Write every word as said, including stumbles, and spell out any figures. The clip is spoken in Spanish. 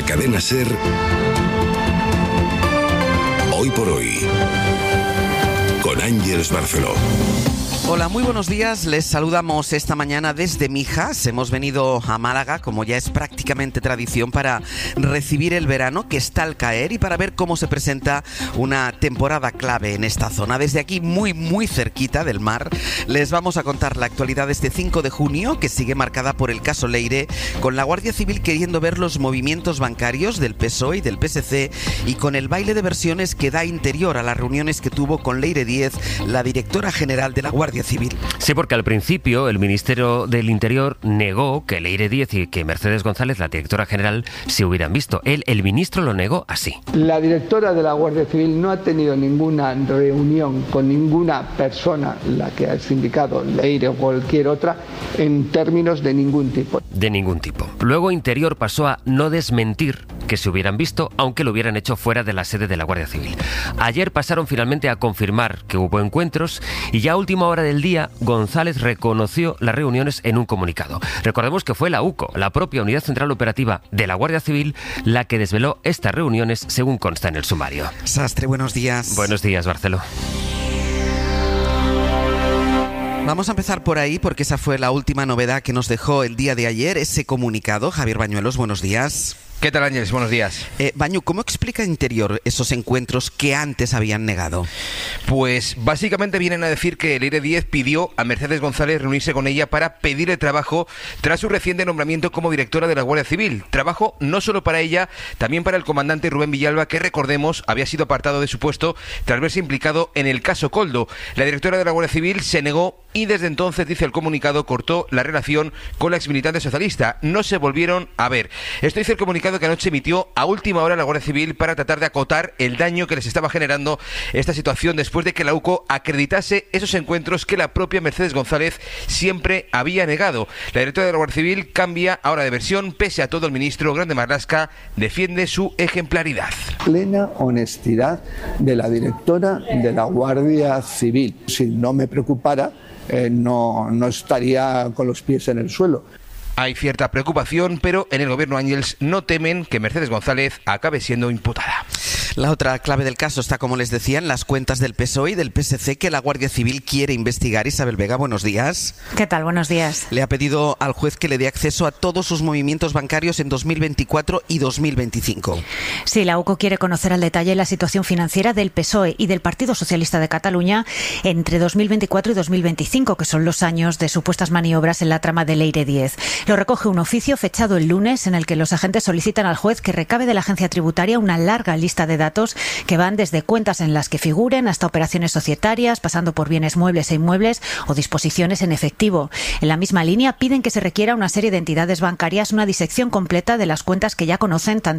Cadena SER, Hoy por Hoy, con Ángeles Barceló. Hola, muy buenos días. Les saludamos esta mañana desde Mijas. Hemos venido a Málaga, como ya es prácticamente tradición, para recibir el verano que está al caer y para ver cómo se presenta una temporada clave en esta zona. Desde aquí, muy, muy cerquita del mar, les vamos a contar la actualidad de este cinco de junio, que sigue marcada por el caso Leire, con la Guardia Civil queriendo ver los movimientos bancarios del P S O E y del P S C, y con el baile de versiones que da interior a las reuniones que tuvo con Leire Díez, la directora general de la Guardia Civil. Sí, porque al principio el Ministerio del Interior negó que Leire Díez y que Mercedes González, la directora general, se hubieran visto. Él, el ministro, lo negó así. La directora de la Guardia Civil no ha tenido ninguna reunión con ninguna persona, la que ha indicado Leire o cualquier otra, en términos de ningún tipo. De ningún tipo. Luego Interior pasó a no desmentir que se hubieran visto, aunque lo hubieran hecho fuera de la sede de la Guardia Civil. Ayer pasaron finalmente a confirmar que hubo encuentros y ya a última hora del día González reconoció las reuniones en un comunicado. Recordemos que fue la U C O, la propia Unidad Central Operativa de la Guardia Civil, la que desveló estas reuniones según consta en el sumario. Sastre, buenos días. Buenos días, Barceló. Vamos a empezar por ahí porque esa fue la última novedad que nos dejó el día de ayer, ese comunicado. Javier Bañuelos, buenos días. ¿Qué tal, Ángeles? Buenos días. Eh, Bañu, ¿cómo explica Interior esos encuentros que antes habían negado? Pues básicamente vienen a decir que Leire Díez pidió a Mercedes González reunirse con ella para pedirle trabajo tras su reciente nombramiento como directora de la Guardia Civil. Trabajo no solo para ella, también para el comandante Rubén Villalba, que recordemos había sido apartado de su puesto tras verse implicado en el caso Koldo. La directora de la Guardia Civil se negó y desde entonces, dice el comunicado, cortó la relación con la exmilitante socialista. No se volvieron a ver. Esto dice el comunicado que anoche emitió a última hora la Guardia Civil para tratar de acotar el daño que les estaba generando esta situación después de que la U C O acreditase esos encuentros que la propia Mercedes González siempre había negado. La directora de la Guardia Civil cambia ahora de versión. Pese a todo, el ministro Grande Marlaska defiende su ejemplaridad. Plena honestidad de la directora de la Guardia Civil. Si no me preocupara, eh, no, no estaría con los pies en el suelo. Hay cierta preocupación, pero en el gobierno Ángels no temen que Mercedes González acabe siendo imputada. La otra clave del caso está, como les decía, en las cuentas del P S O E y del P S C que la Guardia Civil quiere investigar. Isabel Vega, buenos días. ¿Qué tal? Buenos días. Le ha pedido al juez que le dé acceso a todos sus movimientos bancarios en dos mil veinticuatro y dos mil veinticinco. Sí, la U C O quiere conocer al detalle la situación financiera del P S O E y del Partido Socialista de Cataluña entre dos mil veinticuatro y dos mil veinticinco, que son los años de supuestas maniobras en la trama de Leire Díez. Lo recoge un oficio fechado el lunes en el que los agentes solicitan al juez que recabe de la agencia tributaria una larga lista de datos que van desde cuentas en las que figuren hasta operaciones societarias, pasando por bienes muebles e inmuebles o disposiciones en efectivo. En la misma línea piden que se requiera una serie de entidades bancarias, una disección completa de las cuentas que ya conocen tanto